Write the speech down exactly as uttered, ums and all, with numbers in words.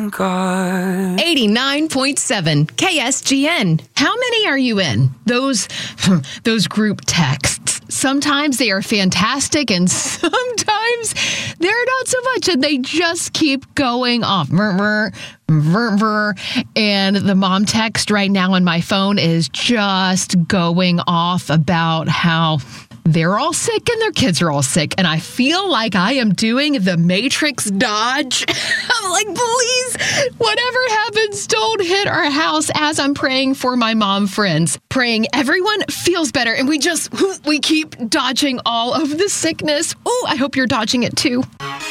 God. eighty-nine point seven K S G N. How many are you in? Those, those group texts. Sometimes they are fantastic and sometimes they're not so much, and they just keep going off. Murmur, murmur. And the mom text right now on my phone is just going off about how they're all sick and their kids are all sick. And I feel like I am doing the Matrix dodge. I'm like, please, whatever happens, don't hit our house as I'm praying for my mom friends. Praying everyone feels better. And we just, we keep dodging all of the sickness. Oh, I hope you're dodging it too.